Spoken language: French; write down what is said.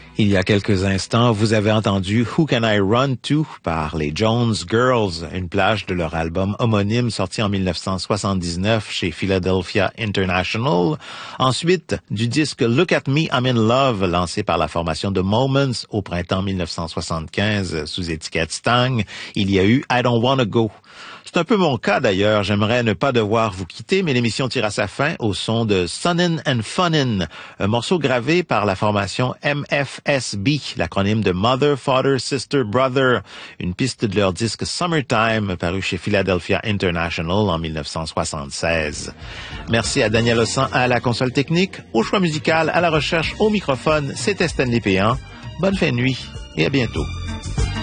Il y a quelques instants, vous avez entendu Who Can I Run To par les Jones Girls, une plage de leur album homonyme sorti en 1979 chez Philadelphia International. Ensuite, du disque Look at Me, I'm in Love, lancé par la formation The Moments au printemps 1975 sous étiquette Stang, il y a eu I Don't Wanna Go. C'est un peu mon cas d'ailleurs, j'aimerais ne pas devoir vous quitter, mais l'émission tire à sa fin au son de Sunnin' and Funnin', un morceau gravé par la formation MFSB, l'acronyme de Mother, Father, Sister, Brother, une piste de leur disque Summertime, paru chez Philadelphia International en 1976. Merci à Daniel Ossan à la console technique, au choix musical, à la recherche, au microphone, c'était Stanley Péan. Bonne fin de nuit et à bientôt.